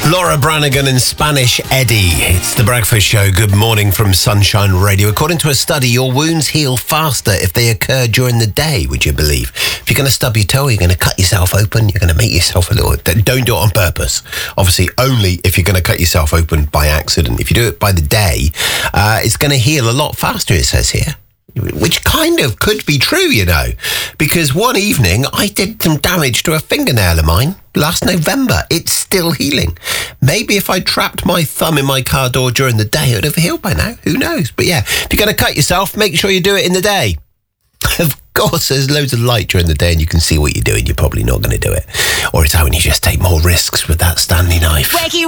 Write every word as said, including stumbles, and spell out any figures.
Laura Branigan and Spanish Eddie. It's the Breakfast Show. Good morning from Sunshine Radio. According to a study, your wounds heal faster if they occur during the day, would you believe? If you're going to stub your toe, you're going to cut yourself open, you're going to make yourself a little... Don't do it on purpose. Obviously, only if you're going to cut yourself open by accident. If you do it by the day, uh, it's going to heal a lot faster, it says here. Which kind of could be true, you know, because one evening I did some damage to a fingernail of mine last November. It's still healing. Maybe if I trapped my thumb in my car door during the day, it would have healed by now. Who knows? But yeah, if you're going to cut yourself, make sure you do it in the day. Of course, there's loads of light during the day and you can see what you're doing. You're probably not going to do it. Or it's only just take more risks with that Stanley knife. Wakey